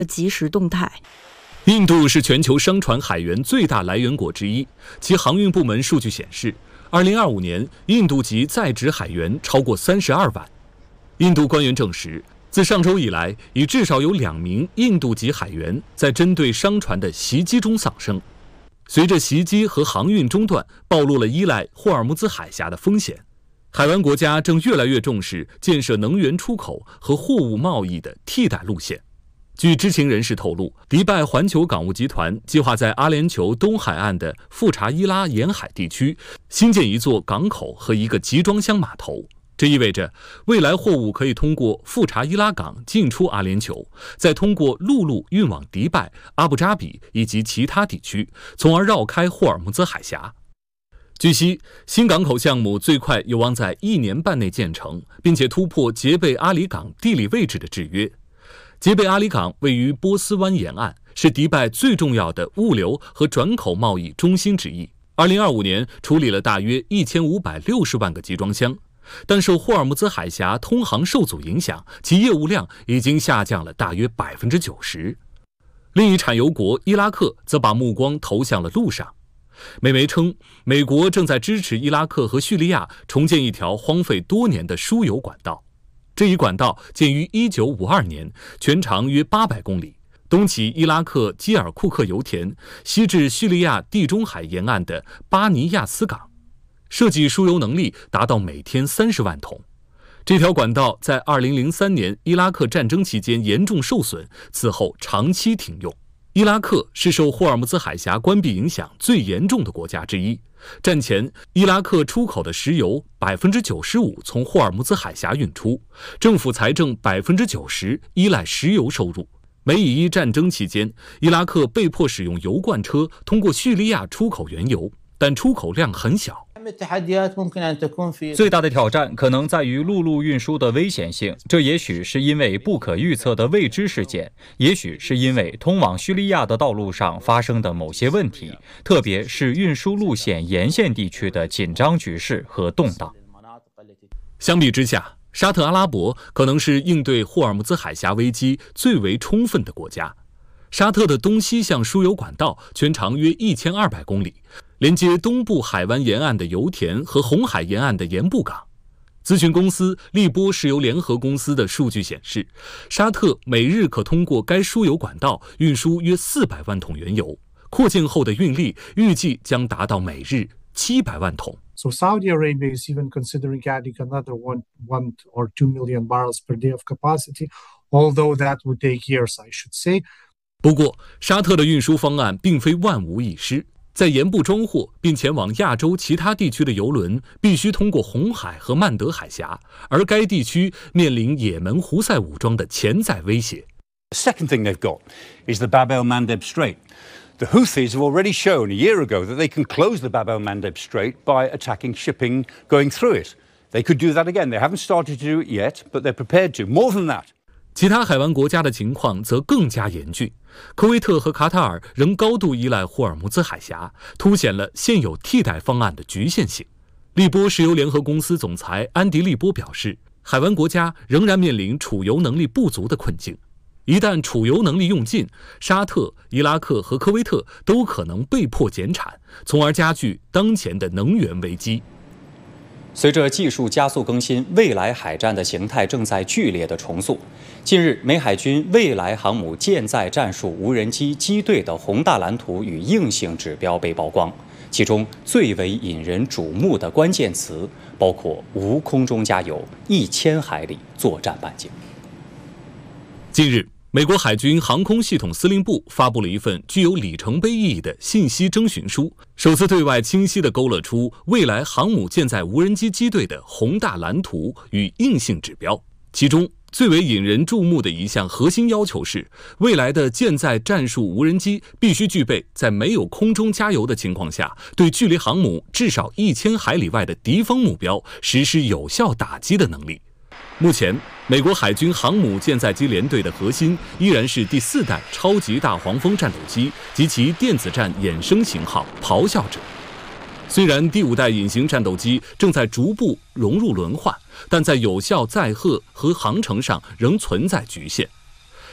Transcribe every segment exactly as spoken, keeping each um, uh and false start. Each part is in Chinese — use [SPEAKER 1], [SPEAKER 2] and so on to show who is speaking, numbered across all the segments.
[SPEAKER 1] 及时动态。
[SPEAKER 2] 印度是全球商船海员最大来源国之一，其航运部门数据显示，二零二五年印度籍在职海员超过三十二万。印度官员证实，自上周以来，已至少有两名印度籍海员在针对商船的袭击中丧生。随着袭击和航运中断，暴露了依赖霍尔木兹海峡的风险。海湾国家正越来越重视建设能源出口和货物贸易的替代路线。据知情人士透露，迪拜环球港务集团计划在阿联酋东海岸的富查伊拉沿海地区新建一座港口和一个集装箱码头。这意味着未来货物可以通过富查伊拉港进出阿联酋，再通过陆路运往迪拜、阿布扎比以及其他地区，从而绕开霍尔木兹海峡。据悉，新港口项目最快有望在一年半内建成，并且突破杰贝阿里港地理位置的制约。杰贝阿里港位于波斯湾沿岸，是迪拜最重要的物流和转口贸易中心之一。二零二五年处理了大约一千五百六十万个集装箱，但受霍尔木兹海峡通航受阻影响，其业务量已经下降了大约百分之九十。另一产油国伊拉克则把目光投向了陆上。美媒称，美国正在支持伊拉克和叙利亚重建一条荒废多年的输油管道。这一管道建于一九五二年，全长约八百公里，东起伊拉克基尔库克油田，西至叙利亚地中海沿岸的巴尼亚斯港，设计输油能力达到每天三十万桶。这条管道在二零零三年伊拉克战争期间严重受损，此后长期停用。伊拉克是受霍尔木兹海峡关闭影响最严重的国家之一。战前，伊拉克出口的石油百分之九十五从霍尔木兹海峡运出，政府财政百分之九十依赖石油收入。美以伊战争期间，伊拉克被迫使用油罐车通过叙利亚出口原油，但出口量很小。
[SPEAKER 3] 最大的挑战可能在于陆路运输的危险性，这也许是因为不可预测的未知事件，也许是因为通往叙利亚的道路上发生的某些问题，特别是运输路线沿线地区的紧张局势和动荡。
[SPEAKER 2] 相比之下，沙特阿拉伯可能是应对霍尔木兹海峡危机最为充分的国家。沙特的东西向输油管道全长约一千二百公里，连接东部海湾沿岸的油田和红海沿岸的盐布港。咨询公司利波石油联合公司的数据显示，沙特每日可通过该输油管道运输约四百万桶原油，扩建后的运力预计将达到每日七百万桶。
[SPEAKER 4] So Saudi Arabia is even considering adding another one, one or two million barrels per day of capacity, although that would take years, I should say.
[SPEAKER 2] 不过，沙特的运输方案并非万无一失。在盐布装货并前往亚洲其他地区的油轮必须通过红海和曼德海峡，而该地区面临也门胡塞武装的潜在威胁。
[SPEAKER 5] The second thing they've got is the Bab el-Mandeb Strait. The Houthis have already shown a year ago that they can close the Bab el-Mandeb Strait by attacking shipping going through it. They could do that again. They haven't started to do it yet, but they're prepared to. More than that.
[SPEAKER 2] 其他海湾国家的情况则更加严峻。科威特和卡塔尔仍高度依赖霍尔木兹海峡，凸显了现有替代方案的局限性。利波石油联合公司总裁安迪利波表示，海湾国家仍然面临储油能力不足的困境。一旦储油能力用尽，沙特、伊拉克和科威特都可能被迫减产，从而加剧当前的能源危机。
[SPEAKER 6] 随着技术加速更新，未来海战的形态正在剧烈的重塑。近日，美海军未来航母舰载战术无人机机队的宏大蓝图与硬性指标被曝光，其中最为引人瞩目的关键词包括无空中加油、一千海里作战半径。
[SPEAKER 2] 近日，美国海军航空系统司令部发布了一份具有里程碑意义的信息征询书，首次对外清晰地勾勒出未来航母舰载无人机机队的宏大蓝图与硬性指标。其中最为引人注目的一项核心要求是，未来的舰载战术无人机必须具备在没有空中加油的情况下，对距离航母至少一千海里外的敌方目标实施有效打击的能力。目前，美国海军航母舰载机联队的核心依然是第四代超级大黄蜂战斗机及其电子战衍生型号咆哮者。虽然第五代隐形战斗机正在逐步融入轮换，但在有效载荷和航程上仍存在局限。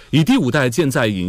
[SPEAKER 2] 以第五代舰载引